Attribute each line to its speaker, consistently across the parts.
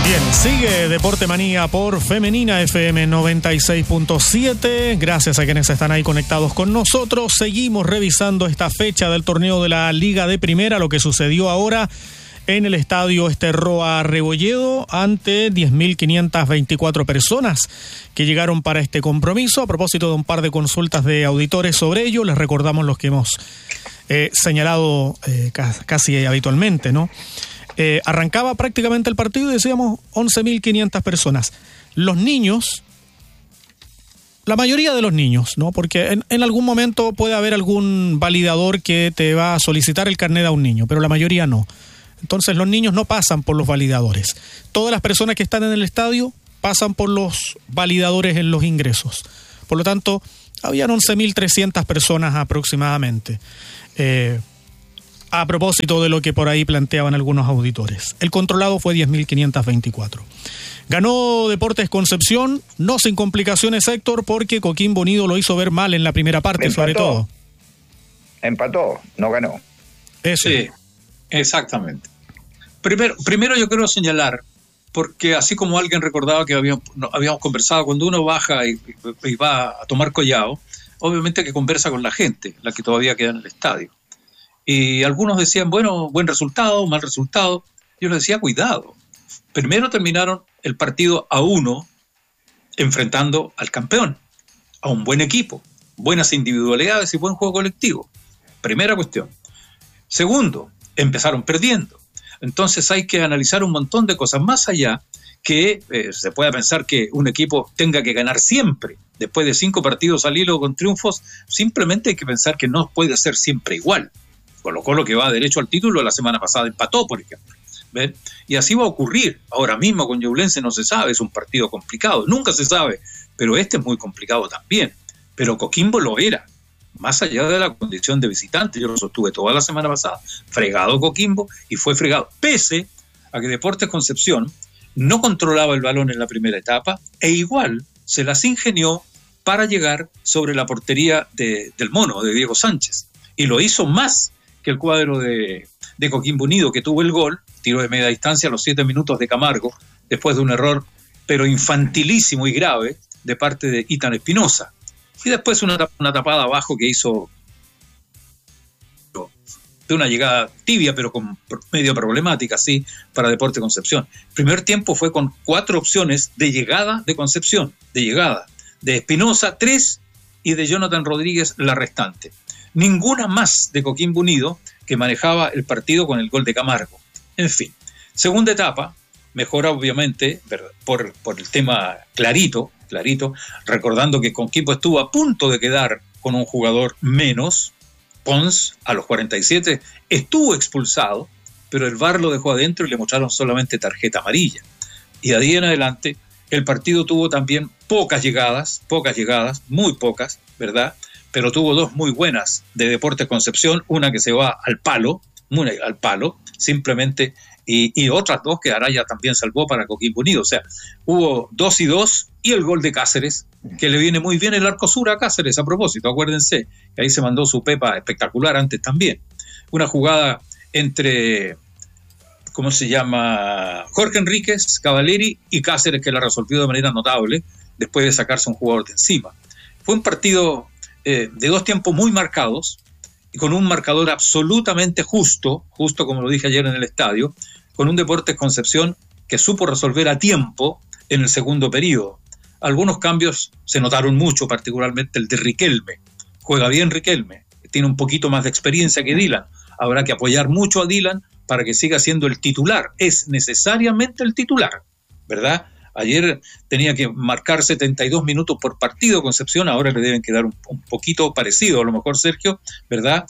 Speaker 1: Bien, sigue Deporte Manía por Femenina FM 96.7. Gracias a quienes están ahí conectados con nosotros. Seguimos revisando esta fecha del torneo de la Liga de Primera, lo que sucedió ahora en el estadio Roa Rebolledo ante 10.524 personas que llegaron para este compromiso. A propósito de un par de consultas de auditores sobre ello, les recordamos los que hemos señalado casi habitualmente, ¿no? Arrancaba prácticamente el partido y decíamos 11.500 personas. Los niños, la mayoría de los niños, ¿no? Porque en algún momento puede haber algún validador que te va a solicitar el carnet a un niño, pero la mayoría no. Entonces los niños no pasan por los validadores. Todas las personas que están en el estadio pasan por los validadores en los ingresos. Por lo tanto, habían 11.300 personas aproximadamente. A propósito de lo que por ahí planteaban algunos auditores. El controlado fue 10.524. Ganó Deportes Concepción, no sin complicaciones, Héctor, porque Coquimbo Unido lo hizo ver mal en la primera parte, sobre todo.
Speaker 2: Empató, no ganó.
Speaker 1: Eso.
Speaker 3: Sí, exactamente. Primero yo quiero señalar, porque así como alguien recordaba que habíamos conversado, cuando uno baja y va a tomar collado, obviamente que conversa con la gente, la que todavía queda en el estadio. Y algunos decían, bueno, buen resultado, mal resultado. Yo les decía, cuidado. Primero terminaron el partido a 1 enfrentando al campeón, a un buen equipo, buenas individualidades y buen juego colectivo. Primera cuestión. Segundo, empezaron perdiendo. Entonces hay que analizar un montón de cosas más allá que se pueda pensar que un equipo tenga que ganar siempre. Después de 5 partidos al hilo con triunfos, simplemente hay que pensar que no puede ser siempre igual. Colo-Colo, que va derecho al título, la semana pasada empató, por ejemplo. ¿Ven? Y así va a ocurrir. Ahora mismo con Ñublense no se sabe, es un partido complicado, nunca se sabe, pero este es muy complicado también. Pero Coquimbo lo era, más allá de la condición de visitante. Yo lo sostuve toda la semana pasada, fregado Coquimbo, y fue fregado, pese a que Deportes Concepción no controlaba el balón en la primera etapa, e igual se las ingenió para llegar sobre la portería del Mono, de Diego Sánchez, y lo hizo más que el cuadro de Coquimbo Unido, que tuvo el gol, tiro de media distancia a los 7 minutos de Camargo, después de un error, pero infantilísimo y grave, de parte de Ethan Espinosa. Y después una tapada abajo que hizo de una llegada tibia, pero con medio problemática, sí, para Deportes Concepción. El primer tiempo fue con 4 opciones de llegada de Concepción, de Espinosa 3 y de Jonathan Rodríguez la restante. Ninguna más de Coquimbo Unido, que manejaba el partido con el gol de Camargo. En fin, segunda etapa, mejora obviamente por el tema clarito, recordando que Coquimbo estuvo a punto de quedar con un jugador menos. Pons, a los 47, estuvo expulsado, pero el VAR lo dejó adentro y le mostraron solamente tarjeta amarilla. Y de ahí en adelante, el partido tuvo también pocas llegadas, muy pocas, ¿verdad? Pero tuvo 2 muy buenas de Deportes Concepción, una que se va al palo, simplemente, y otras 2 que Araya también salvó para Coquimbo Unido. O sea, hubo 2 y 2, y el gol de Cáceres, que le viene muy bien el arco sur a Cáceres, a propósito, acuérdense, que ahí se mandó su pepa espectacular antes también. Una jugada entre, Jorge Enríquez, Cavaleri y Cáceres, que la resolvió de manera notable, después de sacarse un jugador de encima. Fue un partido de 2 tiempos muy marcados y con un marcador absolutamente justo como lo dije ayer en el estadio, con un Deportes Concepción que supo resolver a tiempo en el segundo periodo. Algunos cambios se notaron mucho, particularmente el de Riquelme. Juega bien Riquelme, tiene un poquito más de experiencia que Dylan. Habrá que apoyar mucho a Dylan para que siga siendo el titular. Es necesariamente el titular, ¿verdad? Ayer tenía que marcar 72 minutos por partido Concepción, ahora le deben quedar un poquito parecido, a lo mejor Sergio, ¿verdad?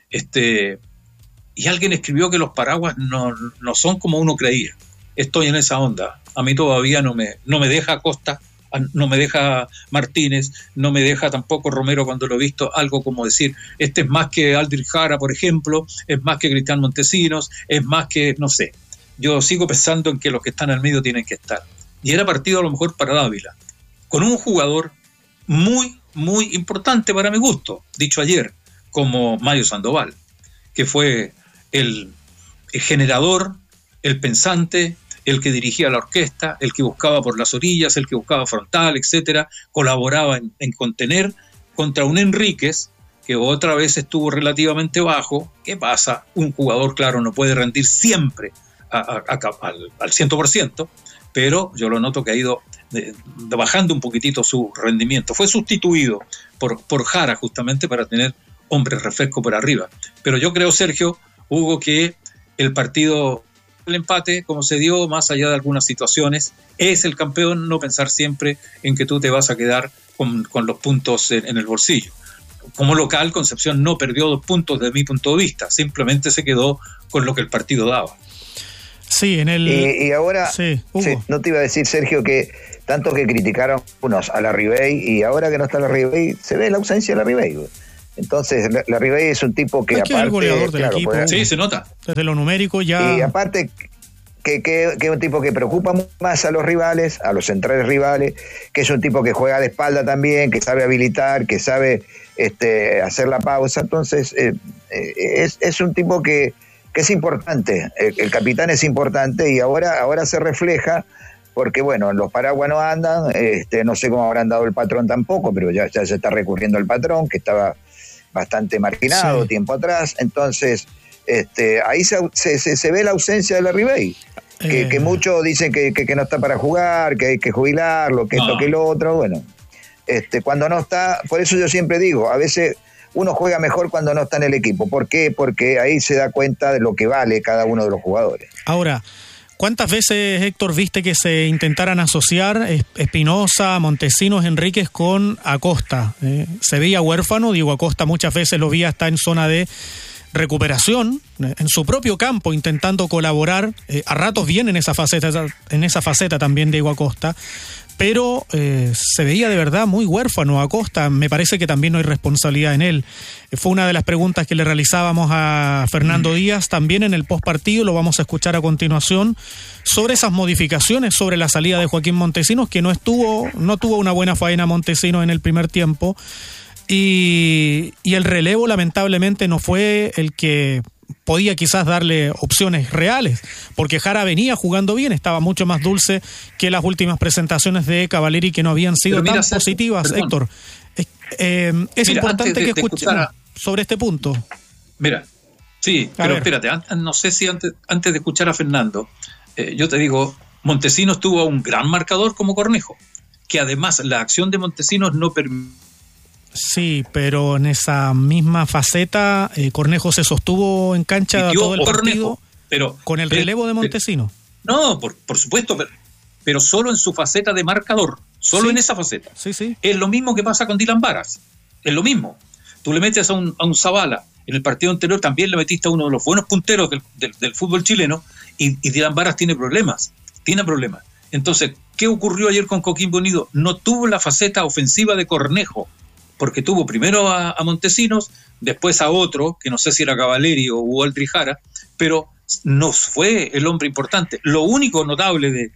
Speaker 3: Y alguien escribió que los paraguas no son como uno creía. Estoy en esa onda. A mí todavía no me deja Costa, no me deja Martínez, no me deja tampoco Romero cuando lo he visto, algo como decir, este es más que Aldrich Jara, por ejemplo, es más que Cristian Montesinos, es más que, no sé. Yo sigo pensando en que los que están al medio tienen que estar. Y era partido a lo mejor para Dávila, con un jugador muy, muy importante para mi gusto, dicho ayer, como Mario Sandoval, que fue el generador, el pensante, el que dirigía la orquesta, el que buscaba por las orillas, el que buscaba frontal, etcétera, colaboraba en contener contra un Enríquez que otra vez estuvo relativamente bajo. ¿Qué pasa? Un jugador, claro, no puede rendir siempre al 100%, pero yo lo noto que ha ido bajando un poquitito su rendimiento. Fue sustituido por Jara justamente para tener hombres refresco por arriba. Pero yo creo, Sergio, Hugo, que el partido, el empate, como se dio, más allá de algunas situaciones, es el campeón. No pensar siempre en que tú te vas a quedar con los puntos en el bolsillo. Como local, Concepción no perdió 2 puntos desde mi punto de vista, simplemente se quedó con lo que el partido daba.
Speaker 1: Sí, en el...
Speaker 2: Y ahora,
Speaker 1: sí,
Speaker 2: no te iba a decir, Sergio, que tanto que criticaron unos a Larribey, y ahora que no está Larribey, se ve la ausencia de Larribey. Entonces, Larribey es un tipo que
Speaker 1: aparte... Es el goleador del equipo.
Speaker 3: Sí, se nota.
Speaker 1: Desde lo numérico ya...
Speaker 2: Y aparte... Que es un tipo que preocupa más a los rivales, a los centrales rivales, que es un tipo que juega de espalda también, que sabe habilitar, que sabe hacer la pausa. Entonces, es un tipo que es importante. El capitán es importante y ahora se refleja, porque bueno, los paraguas no andan, no sé cómo habrán dado el patrón tampoco, pero ya se está recurriendo al patrón, que estaba bastante marginado tiempo atrás. Entonces... ahí se ve la ausencia de Larribey, que muchos dicen que no está para jugar, que hay que jubilarlo, que esto, que lo otro. Bueno, cuando no está, por eso yo siempre digo, a veces uno juega mejor cuando no está en el equipo. ¿Por qué? Porque ahí se da cuenta de lo que vale cada uno de los jugadores.
Speaker 1: Ahora, ¿cuántas veces, Héctor, viste que se intentaran asociar Espinosa, Montesinos, Enríquez con Acosta? Se veía huérfano, Diego Acosta muchas veces lo vi hasta en zona de recuperación, en su propio campo, intentando colaborar, a ratos bien en esa faceta también Diego Acosta, pero se veía de verdad muy huérfano Acosta. Me parece que también no hay responsabilidad en él. Fue una de las preguntas que le realizábamos a Fernando Díaz también en el postpartido, lo vamos a escuchar a continuación, sobre esas modificaciones, sobre la salida de Joaquín Montesinos, que no tuvo una buena faena Montesinos en el primer tiempo. Y el relevo lamentablemente no fue el que podía quizás darle opciones reales, porque Jara venía jugando bien, estaba mucho más dulce que las últimas presentaciones de Cavalieri, que no habían sido tan positivas. Perdón. Héctor, es importante que escuchemos sobre este punto.
Speaker 3: Mira, sí, pero espérate, no sé si antes de escuchar a Fernando, yo te digo, Montesinos tuvo un gran marcador como Cornejo, que además la acción de Montesinos no permite.
Speaker 1: Sí, pero en esa misma faceta Cornejo se sostuvo en cancha todo el partido, pero con el relevo de Montesinos.
Speaker 3: No, por supuesto, pero solo en su faceta de marcador, solo en esa faceta.
Speaker 1: Sí.
Speaker 3: Es lo mismo que pasa con Dylan Varas, es lo mismo. Tú le metes a un Zavala, en el partido anterior también le metiste a uno de los buenos punteros del fútbol chileno, y Dylan Varas tiene problemas. Entonces, ¿qué ocurrió ayer con Coquimbo Unido? No tuvo la faceta ofensiva de Cornejo, porque tuvo primero a Montesinos, después a otro, que no sé si era Cavalieri o Walter Jara, pero no fue el hombre importante. Lo único notable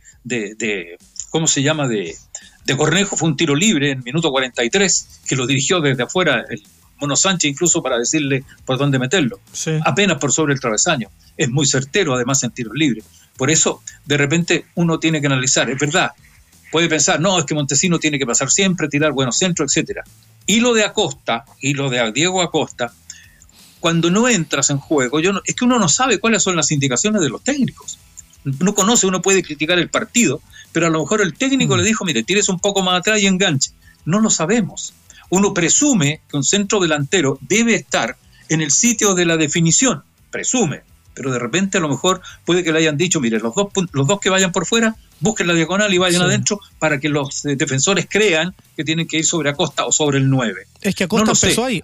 Speaker 3: de ¿cómo se llama?, de Cornejo fue un tiro libre en minuto 43, que lo dirigió desde afuera el Mono Sánchez, incluso para decirle por dónde meterlo.
Speaker 1: Sí.
Speaker 3: Apenas por sobre el travesaño. Es muy certero, además, en tiros libres. Por eso, de repente, uno tiene que analizar. Es verdad, puede pensar, no, es que Montesinos tiene que pasar siempre, tirar buenos centros, etcétera. Y lo de Acosta, y lo de Diego Acosta, cuando no entras en juego, es que uno no sabe cuáles son las indicaciones de los técnicos. No conoce, uno puede criticar el partido, pero a lo mejor el técnico le dijo, mire, tires un poco más atrás y enganche. No lo sabemos. Uno presume que un centro delantero debe estar en el sitio de la definición, presume, pero de repente a lo mejor puede que le hayan dicho, mire, los dos que vayan por fuera, busquen la diagonal y vayan adentro, para que los defensores crean que tienen que ir sobre Acosta o sobre el 9.
Speaker 1: Es que Acosta empezó ahí.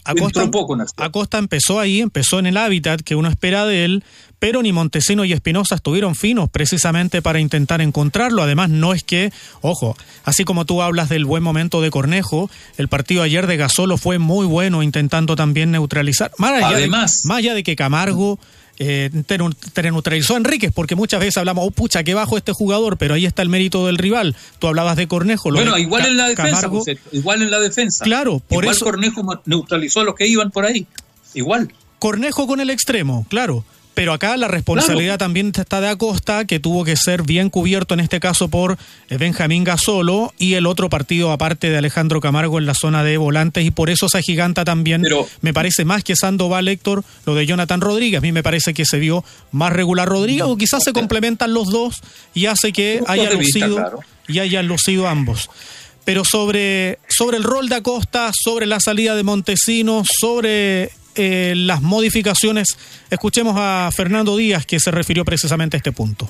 Speaker 1: Acosta empezó ahí, empezó en el hábitat que uno espera de él, pero ni Montesinos y Espinosa estuvieron finos precisamente para intentar encontrarlo. Además, no es que, ojo, así como tú hablas del buen momento de Cornejo, el partido ayer de Gasolo fue muy bueno, intentando también neutralizar. Más allá de que Camargo te neutralizó a Enríquez, porque muchas veces hablamos, pucha, qué bajo este jugador, pero ahí está el mérito del rival. Tú hablabas de Cornejo.
Speaker 3: Igual en la defensa, Camargo, igual en la defensa.
Speaker 1: Claro, por eso
Speaker 3: Cornejo neutralizó a los que iban por ahí. Igual.
Speaker 1: Cornejo con el extremo, claro. Pero acá la responsabilidad también está de Acosta, que tuvo que ser bien cubierto en este caso por Benjamín Gasolo, y el otro partido aparte de Alejandro Camargo en la zona de volantes, y por eso se agiganta también, me parece más que Sandoval, Héctor, lo de Jonathan Rodríguez. A mí me parece que se vio más regular Rodríguez, o quizás se complementan los dos y hace que hayan lucido ambos. Pero sobre el rol de Acosta, sobre la salida de Montesinos, sobre las modificaciones, escuchemos a Fernando Díaz, que se refirió precisamente a este punto.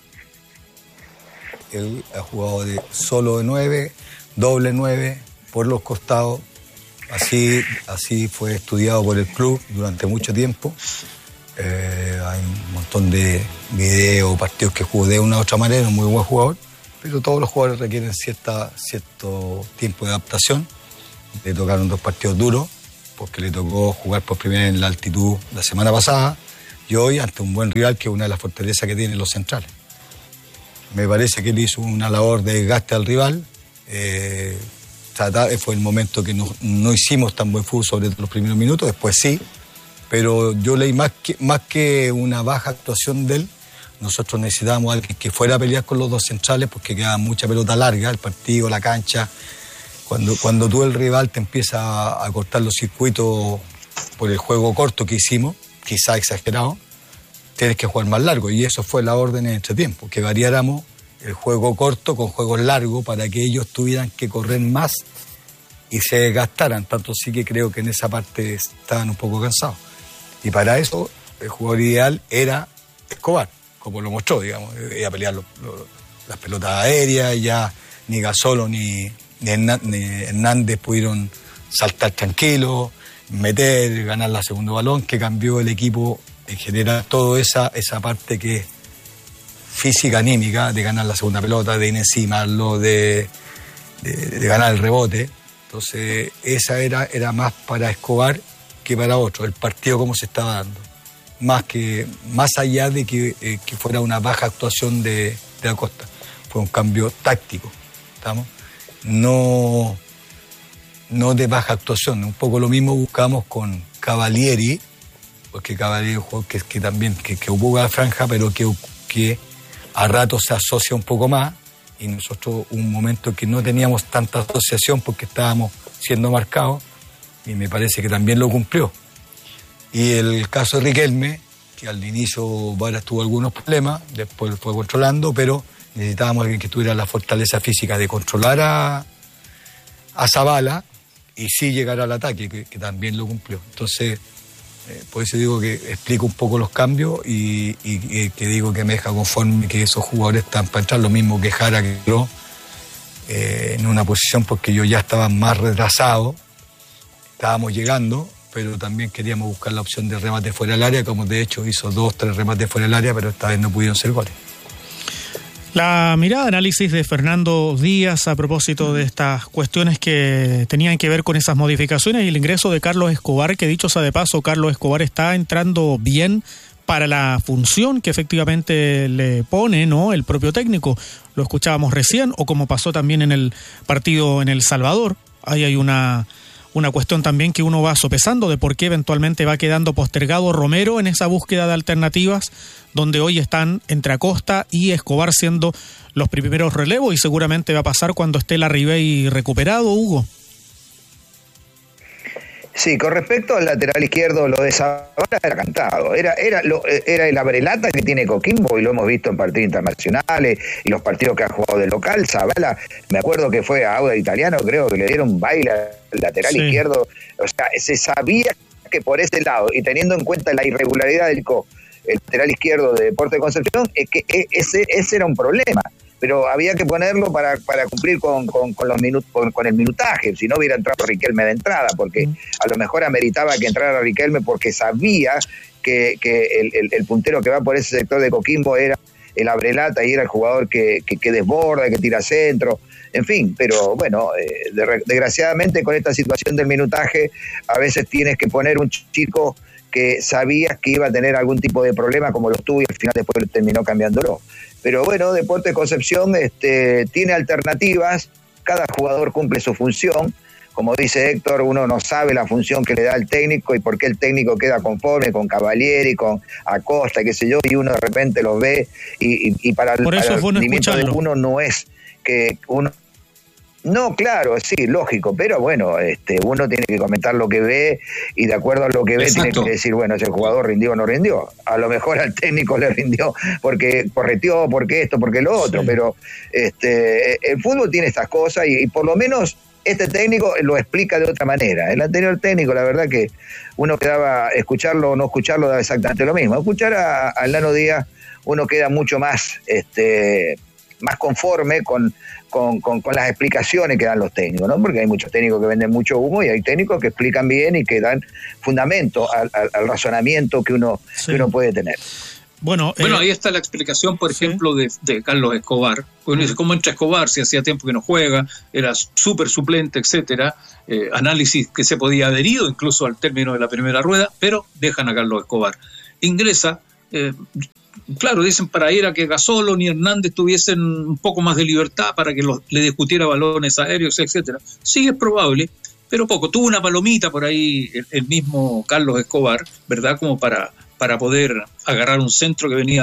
Speaker 4: Él ha jugado solo de 9, doble 9, por los costados. Así fue estudiado por el club durante mucho tiempo. Hay un montón de videos, partidos que jugó de una u otra manera, un muy buen jugador, pero todos los jugadores requieren cierto tiempo de adaptación. Le tocaron 2 partidos duros, porque le tocó jugar por primera vez en la altitud la semana pasada, y hoy ante un buen rival, que es una de las fortalezas que tienen los centrales. Me parece que él hizo una labor de desgaste al rival. Fue el momento que no hicimos tan buen fútbol, sobre los primeros minutos, después sí, pero yo leí más que una baja actuación de él. Nosotros necesitábamos a alguien que fuera a pelear con los dos centrales, porque quedaba mucha pelota larga, el partido, la cancha. Cuando tú, el rival, te empieza a cortar los circuitos por el juego corto que hicimos, quizá exagerado, tienes que jugar más largo, y eso fue la orden en entretiempo, que variáramos el juego corto con juegos largos para que ellos tuvieran que correr más y se desgastaran. Tanto sí que creo que en esa parte estaban un poco cansados. Y para eso el jugador ideal era Escobar, como lo mostró, digamos, iba a pelear las pelotas aéreas, ya ni Gasolo ni Hernández pudieron saltar tranquilos, ganar la segundo balón, que cambió el equipo en general, toda esa parte que es física, anímica, de ganar la segunda pelota, de ir encima, de ganar el rebote. Entonces esa era más para Escobar que para otro, el partido como se estaba dando, más allá de que fuera una baja actuación de Acosta. Fue un cambio táctico, ¿estamos? No de baja actuación. Un poco lo mismo buscamos con Cavalieri, porque Cavalieri es un jugador que también que ocupa la franja, pero que a rato se asocia un poco más, y nosotros un momento que no teníamos tanta asociación porque estábamos siendo marcados, y me parece que también lo cumplió. Y el caso de Riquelme, que al inicio tuvo algunos problemas, después fue controlando, pero necesitábamos alguien que tuviera la fortaleza física de controlar a Zabala y sí llegar al ataque, que también lo cumplió. Entonces, por eso digo que explico un poco los cambios y que digo que me deja conforme que esos jugadores están para entrar, lo mismo que Jara, que entró en una posición porque yo ya estaba más retrasado, estábamos llegando, pero también queríamos buscar la opción de remate fuera del área, como de hecho hizo 2-3 remates fuera del área, pero esta vez no pudieron ser goles.
Speaker 1: La mirada, análisis de Fernando Díaz a propósito de estas cuestiones que tenían que ver con esas modificaciones y el ingreso de Carlos Escobar, que dicho sea de paso, Carlos Escobar está entrando bien para la función que efectivamente le pone, ¿no?, el propio técnico. Lo escuchábamos recién, o como pasó también en el partido en El Salvador. Ahí hay una cuestión también que uno va sopesando de por qué eventualmente va quedando postergado Romero en esa búsqueda de alternativas, donde hoy están entre Acosta y Escobar siendo los primeros relevos, y seguramente va a pasar cuando esté Larribey recuperado, Hugo.
Speaker 2: Sí, con respecto al lateral izquierdo, lo de Zabala era cantado. Era el abrelata que tiene Coquimbo, y lo hemos visto en partidos internacionales y los partidos que ha jugado de local. Zabala, me acuerdo que fue a Audax Italiano, creo que le dieron un baile al lateral izquierdo. O sea, se sabía que por ese lado, y teniendo en cuenta la irregularidad del el lateral izquierdo de Deportes Concepción, es que ese era un problema. Pero había que ponerlo para cumplir con los minutos, con el minutaje, si no hubiera entrado Riquelme de entrada, porque a lo mejor ameritaba que entrara Riquelme, porque sabía que el puntero que va por ese sector de Coquimbo era el abrelata y era el jugador que desborda, que tira centro, en fin. Pero bueno, desgraciadamente con esta situación del minutaje, a veces tienes que poner un chico que sabías que iba a tener algún tipo de problema, como lo tuvo, y al final después terminó cambiándolo. Pero bueno, Deportes Concepción tiene alternativas, cada jugador cumple su función. como dice Héctor, uno no sabe la función que le da el técnico y por qué el técnico queda conforme con Cavalieri, con Acosta, qué sé yo, y uno de repente los ve y para el rendimiento de uno no es que uno... No, claro, sí, lógico, pero bueno, uno tiene que comentar lo que ve y de acuerdo a lo que ve Exacto. Tiene que decir, bueno, ese jugador rindió o no rindió. A lo mejor al técnico le rindió porque correteó, porque esto, porque lo otro, sí. Pero el fútbol tiene estas cosas y por lo menos este técnico lo explica de otra manera. El anterior técnico, la verdad que uno quedaba, escucharlo o no escucharlo, da exactamente lo mismo. Escuchar a Nano Díaz, uno queda mucho más, más conforme con las explicaciones que dan los técnicos, ¿no? Porque hay muchos técnicos que venden mucho humo y hay técnicos que explican bien y que dan fundamento al razonamiento que uno puede tener.
Speaker 3: Bueno, ahí está la explicación, por ejemplo, de Carlos Escobar. Uno dice, ¿cómo entra Escobar si hacía tiempo que no juega? Era súper suplente, etcétera. Análisis que se podía adherido incluso al término de la primera rueda, pero dejan a Carlos Escobar. Ingresa... Claro, dicen para ir a que Gasolo ni Hernández tuviesen un poco más de libertad para que le discutiera balones aéreos, etcétera. Sí, es probable, pero poco. Tuvo una palomita por ahí el mismo Carlos Escobar, ¿verdad? Como para poder agarrar un centro que venía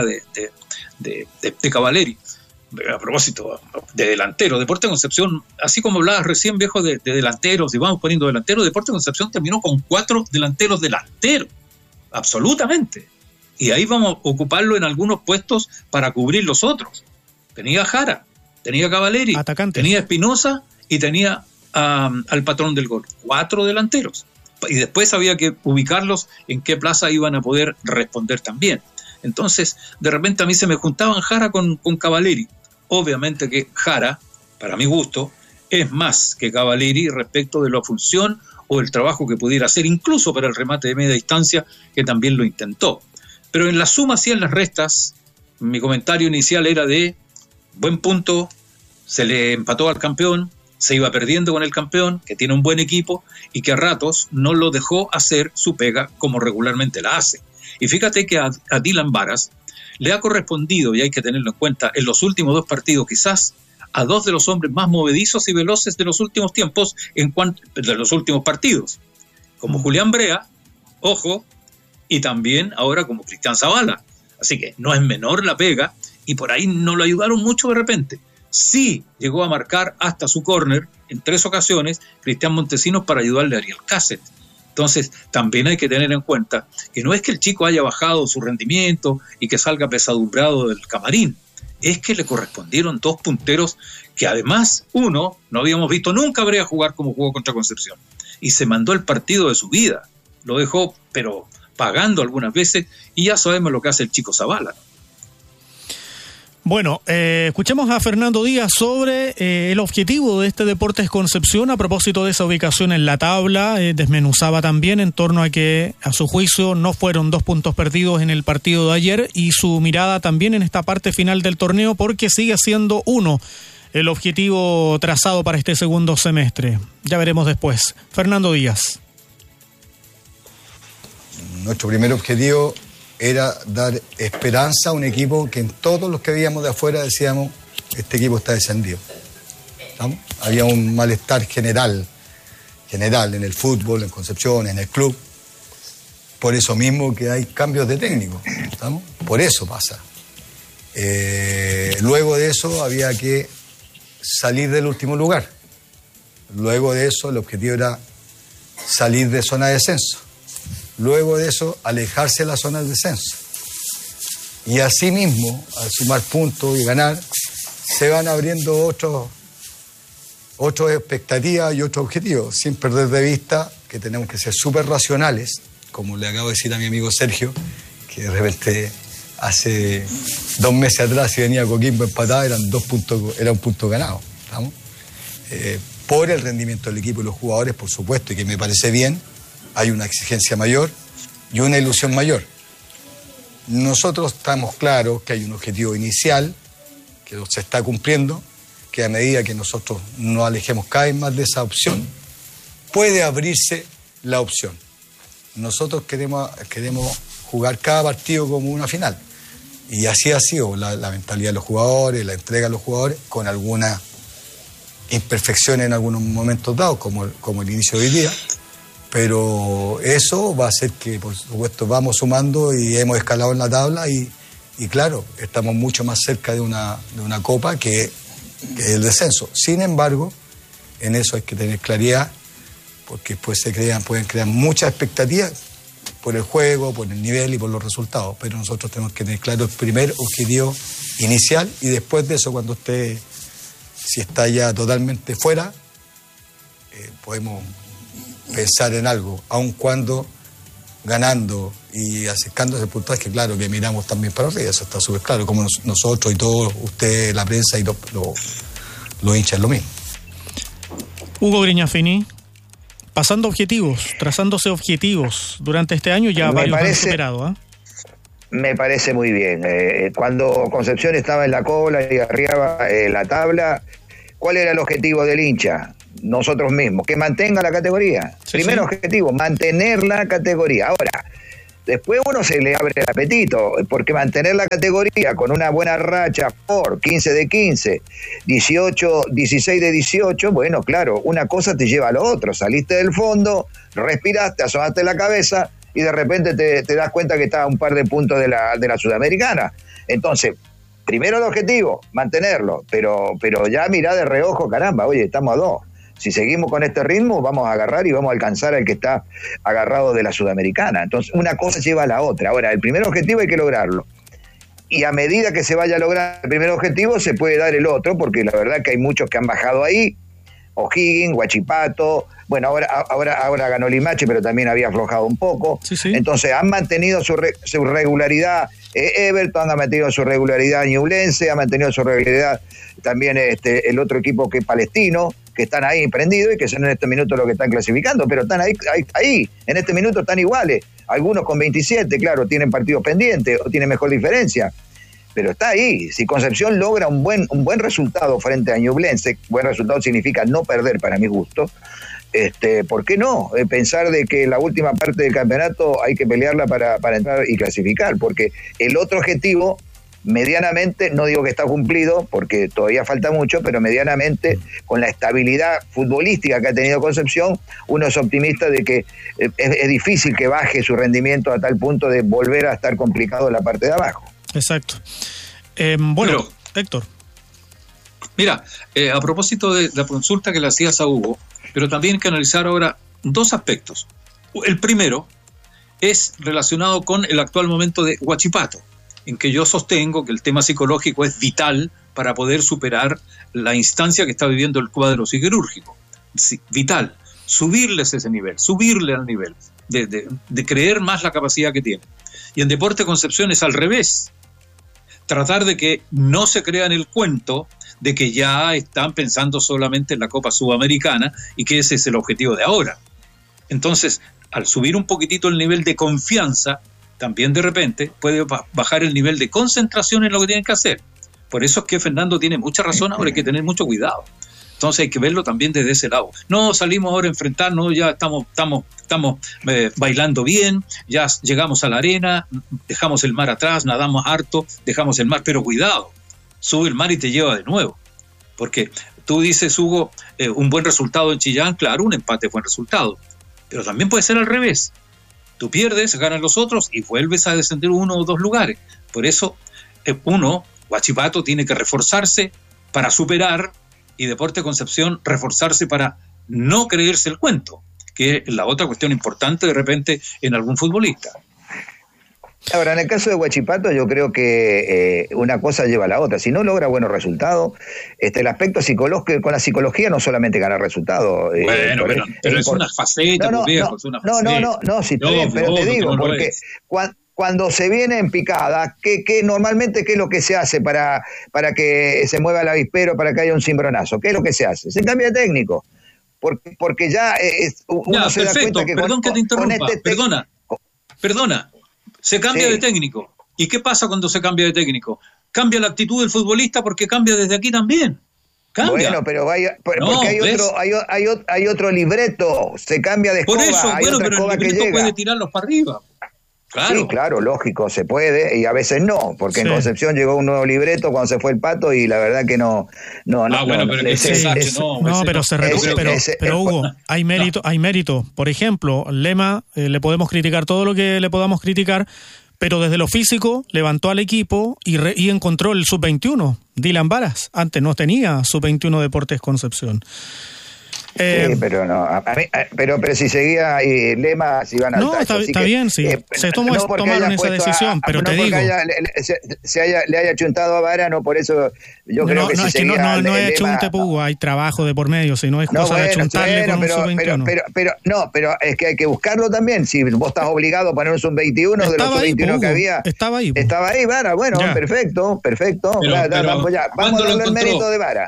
Speaker 3: de Cavalieri. A propósito, de delantero, Deportes Concepción, así como hablabas recién, viejo, de delanteros, y vamos poniendo delanteros, Deportes Concepción terminó con 4 delanteros delanteros, absolutamente. Y ahí vamos a ocuparlo en algunos puestos para cubrir los otros. Tenía Jara, tenía Cavalieri,
Speaker 1: Atacantes.
Speaker 3: Tenía Espinosa y tenía al patrón del gol. 4 delanteros. Y después había que ubicarlos en qué plaza iban a poder responder también. Entonces, de repente a mí se me juntaban Jara con Cavalieri. Obviamente que Jara, para mi gusto, es más que Cavalieri respecto de la función o el trabajo que pudiera hacer, incluso para el remate de media distancia, que también lo intentó. Pero en las sumas y en las restas, mi comentario inicial era de buen punto, se le empató al campeón, se iba perdiendo con el campeón, que tiene un buen equipo y que a ratos no lo dejó hacer su pega como regularmente la hace. Y fíjate que a Dylan Varas le ha correspondido, y hay que tenerlo en cuenta, en los últimos 2 partidos quizás, a 2 de los hombres más movedizos y veloces de los últimos tiempos, de los últimos partidos, como Julián Brea, ojo, y también ahora como Cristian Zavala. Así que no es menor la pega y por ahí no lo ayudaron mucho de repente. Sí llegó a marcar hasta su córner en 3 ocasiones Cristian Montesinos para ayudarle a Ariel Cáceres. Entonces también hay que tener en cuenta que no es que el chico haya bajado su rendimiento y que salga pesadumbrado del camarín, es que le correspondieron 2 punteros que además uno no habíamos visto nunca Brea jugar como jugó contra Concepción y se mandó el partido de su vida, lo dejó pero pagando algunas veces, y ya sabemos lo que hace el chico Zavala.
Speaker 1: Bueno, escuchemos a Fernando Díaz sobre el objetivo de este Deportes Concepción a propósito de esa ubicación en la tabla. Desmenuzaba también en torno a que a su juicio no fueron 2 puntos perdidos en el partido de ayer y su mirada también en esta parte final del torneo porque sigue siendo 1 el objetivo trazado para este segundo semestre. Ya veremos después. Fernando Díaz.
Speaker 4: Nuestro primer objetivo era dar esperanza a un equipo que en todos los que veíamos de afuera decíamos, este equipo está descendido. ¿Estamos? Había un malestar general en el fútbol, en Concepción, en el club. Por eso mismo que hay cambios de técnico. ¿Estamos? Por eso pasa. Luego de eso había que salir del último lugar. Luego de eso el objetivo era salir de zona de descenso. Luego de eso, alejarse de la zona del descenso. Y así mismo, al sumar puntos y ganar, se van abriendo otras expectativas y otros objetivos, sin perder de vista que tenemos que ser súper racionales, como le acabo de decir a mi amigo Sergio, que de repente hace 2 meses atrás, si venía Coquimbo empatado, era un punto ganado. ¿Estamos? Por el rendimiento del equipo y los jugadores, por supuesto, y que me parece bien, hay una exigencia mayor y una ilusión mayor. Nosotros estamos claros que hay un objetivo inicial que se está cumpliendo, que a medida que nosotros nos alejemos cada vez más de esa opción, puede abrirse la opción. Nosotros queremos jugar cada partido como una final. Y así ha sido la mentalidad de los jugadores, la entrega de los jugadores, con algunas imperfecciones en algunos momentos dados, como el inicio de hoy día, pero eso va a hacer que, por supuesto, vamos sumando y hemos escalado en la tabla y claro, estamos mucho más cerca de una copa que el descenso. Sin embargo, en eso hay que tener claridad, porque después pueden crear muchas expectativas por el juego, por el nivel y por los resultados, pero nosotros tenemos que tener claro el primer objetivo inicial y después de eso, cuando usted, si está ya totalmente fuera, podemos pensar en algo, aun cuando ganando y acercándose al puntaje, claro que miramos también para arriba, eso está súper claro, como nosotros y todos ustedes, la prensa y los hinchas, lo mismo.
Speaker 1: Hugo Grignafini, trazándose objetivos durante este año, ya varios han superado, ¿eh?
Speaker 2: Me parece muy bien. Cuando Concepción estaba en la cola y arriba la tabla, ¿cuál era el objetivo del hincha? Nosotros mismos, que mantenga la categoría. Sí, Primer objetivo, mantener la categoría. Ahora, después uno se le abre el apetito, porque mantener la categoría con una buena racha por 15 de 15, 16 de 18, bueno, claro, una cosa te lleva a lo otro. Saliste del fondo, respiraste, asomaste la cabeza y de repente te das cuenta que estás a un par de puntos de la Sudamericana. Entonces, primero el objetivo, mantenerlo, pero ya mirá de reojo, caramba, oye, estamos a 2. Si seguimos con este ritmo, vamos a agarrar y vamos a alcanzar al que está agarrado de la Sudamericana. Entonces, una cosa lleva a la otra. Ahora, el primer objetivo hay que lograrlo. Y a medida que se vaya a lograr el primer objetivo, se puede dar el otro, porque la verdad que hay muchos que han bajado ahí. O'Higgins, Huachipato, bueno, ahora ganó Limache, pero también había aflojado un poco. Sí. Entonces, han mantenido su regularidad. Everton ha mantenido su regularidad, Ñublense ha mantenido su regularidad también el otro equipo que es Palestino, que están ahí prendidos y que son en este minuto los que están clasificando, pero están ahí, en este minuto están iguales, algunos con 27, claro, tienen partidos pendientes o tienen mejor diferencia, pero está ahí. Si Concepción logra un buen resultado frente a Ñublense, buen resultado significa no perder para mi gusto, ¿por qué no? Pensar de que la última parte del campeonato hay que pelearla para entrar y clasificar, porque el otro objetivo, medianamente, no digo que está cumplido, porque todavía falta mucho, pero medianamente, con la estabilidad futbolística que ha tenido Concepción, uno es optimista de que es difícil que baje su rendimiento a tal punto de volver a estar complicado en la parte de abajo.
Speaker 1: Exacto. Bueno, Héctor.
Speaker 3: Mira, a propósito de la consulta que le hacías a Hugo, pero también hay que analizar ahora dos aspectos. El primero es relacionado con el actual momento de Huachipato, en que yo sostengo que el tema psicológico es vital para poder superar la instancia que está viviendo el cuadro siderúrgico. Sí, vital. Subirles ese nivel, subirle al nivel, de creer más la capacidad que tiene. Y en Deportes Concepción es al revés. Tratar de que no se crean el cuento de que ya están pensando solamente en la Copa Sudamericana y que ese es el objetivo de ahora. Entonces, al subir un poquitito el nivel de confianza, también de repente puede bajar el nivel de concentración en lo que tienen que hacer. Por eso es que Fernando tiene mucha razón, ahora hay que tener mucho cuidado. Entonces hay que verlo también desde ese lado. No salimos ahora a enfrentarnos, ya estamos bailando bien, ya llegamos a la arena, dejamos el mar atrás, nadamos harto, dejamos el mar, pero cuidado, sube el mar y te lleva de nuevo. Porque tú dices, Hugo, un buen resultado en Chillán, claro, un empate es buen resultado, pero también puede ser al revés. Tú pierdes, ganan los otros y vuelves a descender 1 o 2 lugares. Por eso, Huachipato tiene que reforzarse para superar, y Deportes Concepción reforzarse para no creerse el cuento, que es la otra cuestión importante de repente en algún futbolista.
Speaker 2: Ahora, en el caso de Huachipato, yo creo que una cosa lleva a la otra. Si no logra buenos resultados, el aspecto psicológico, con la psicología no solamente ganar resultados.
Speaker 3: Bueno, pero es una faceta, viejo, es una faceta.
Speaker 2: No, sí, pero te digo, porque cuando se viene en picada, ¿qué normalmente qué es lo que se hace para que se mueva el avispero, para que haya un cimbronazo? ¿Qué es lo que se hace? Se cambia de técnico. Porque ya uno se
Speaker 3: perfecto,
Speaker 2: da cuenta que
Speaker 3: perdón que te interrumpa, perdona. Se cambia de técnico. ¿Y qué pasa cuando se cambia de técnico? Cambia la actitud del futbolista porque cambia desde aquí también. Cambia.
Speaker 2: Bueno, pero hay otro libreto. Se cambia de escoba.
Speaker 3: Por eso,
Speaker 2: hay otra
Speaker 3: pero
Speaker 2: escoba
Speaker 3: el libreto
Speaker 2: que llega.
Speaker 3: puede tirarlos para arriba. Claro.
Speaker 2: Sí, claro, lógico, se puede, y a veces no, porque en Concepción llegó un nuevo libreto cuando se fue el Pato y la verdad que no.
Speaker 1: Pero Hugo, hay mérito. Por ejemplo, Lema, le podemos criticar todo lo que le podamos criticar, pero desde lo físico levantó al equipo y encontró el sub-21, Dylan Varas. Antes no tenía sub-21 Deportes Concepción.
Speaker 2: Sí, pero no, pero si seguía Lema, si iban al tacho.
Speaker 1: Está bien, sí. Tomaron esa decisión, pero te digo.
Speaker 2: Le haya chuntado a Vara, no por eso yo creo que si seguía
Speaker 1: no es chunte, Pugo, hay trabajo de por medio, si no es cosa de chuntarle con un sub-21.
Speaker 2: Pero es que hay que buscarlo también. Si vos estás obligado a poner un sub-21 de los sub-21 que había.
Speaker 1: Estaba ahí,
Speaker 2: Vara, bueno, ya. Perfecto. Vamos a darle el mérito de Vara.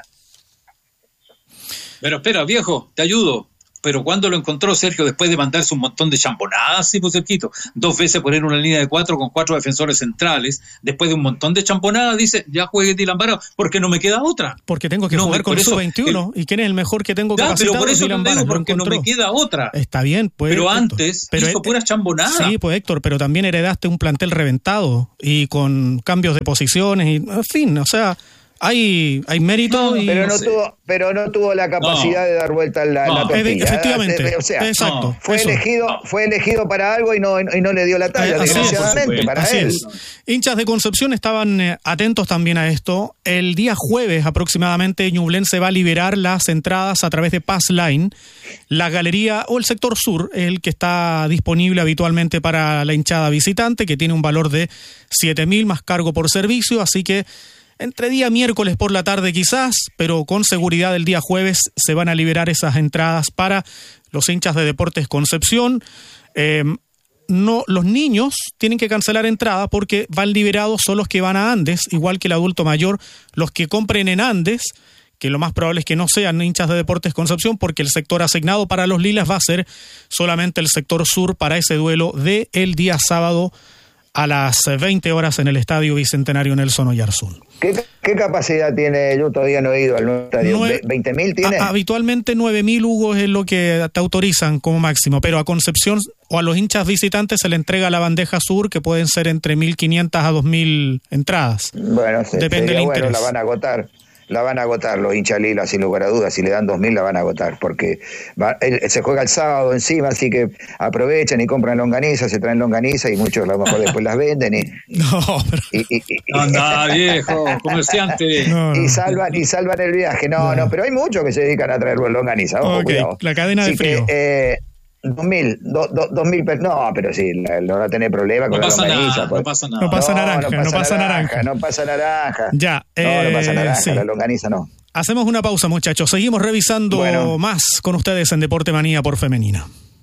Speaker 3: Pero espera, viejo, te ayudo. Pero ¿cuándo lo encontró Sergio después de mandarse un montón de champonadas, sí, pues cerquito? 2 veces poner una línea de 4 con 4 defensores centrales. Después de un montón de champonadas, dice, ya juegue Dylan Vara, porque no me queda otra.
Speaker 1: Porque tengo que jugar con sub-21. ¿Y quién es el mejor que tengo capacitado?
Speaker 3: Pero por eso Dylan Vara, porque no me queda otra.
Speaker 1: Está bien, pues.
Speaker 3: Pero antes hizo puras champonadas.
Speaker 1: Sí, pues Héctor, pero también heredaste un plantel reventado y con cambios de posiciones y, en fin, o sea... Hay mérito
Speaker 2: pero no tuvo la capacidad de dar vuelta la tortilla.
Speaker 1: Efectivamente. Exacto.
Speaker 2: Fue elegido para algo y no le dio la talla, desgraciadamente, para él.
Speaker 1: Hinchas de Concepción estaban atentos también a esto. El día jueves aproximadamente Ñublense va a liberar las entradas a través de Pass Line. La galería o el sector sur es el que está disponible habitualmente para la hinchada visitante, que tiene un valor de 7.000 más cargo por servicio, así que entre día miércoles por la tarde quizás, pero con seguridad el día jueves se van a liberar esas entradas para los hinchas de Deportes Concepción. Los niños tienen que cancelar entrada porque van liberados son los que van a Andes, igual que el adulto mayor. Los que compren en Andes, que lo más probable es que no sean hinchas de Deportes Concepción, porque el sector asignado para los lilas va a ser solamente el sector sur para ese duelo de el día sábado a las 20 horas en el Estadio Bicentenario Nelson Oyarzún.
Speaker 2: ¿Qué capacidad tiene? Yo todavía no he ido al nuevo estadio. ¿20.000 tiene?
Speaker 1: Habitualmente 9.000, Hugo, es lo que te autorizan como máximo, pero a Concepción o a los hinchas visitantes se le entrega la bandeja sur, que pueden ser entre 1.500 a 2.000 entradas.
Speaker 2: Bueno, depende del interés. La van a agotar los hinchas lilas, sin lugar a dudas. Si le dan 2.000 la van a agotar, porque se juega el sábado encima, así que aprovechan y compran longaniza, se traen longaniza y muchos a lo mejor después las venden
Speaker 3: anda, viejo, comerciante.
Speaker 2: Y salvan el viaje. No, pero hay muchos que se dedican a traer longaniza. Ojo, cuidado.
Speaker 1: La cadena de frío.
Speaker 2: 2.000, no, pero sí, no va a tener problema con la longaniza.
Speaker 3: No pasa nada.
Speaker 1: No pasa naranja.
Speaker 2: No pasa naranja.
Speaker 1: Ya.
Speaker 2: No pasa naranja, sí. La longaniza no.
Speaker 1: Hacemos una pausa, muchachos. Seguimos revisando más con ustedes en Deporte Manía por Femenina.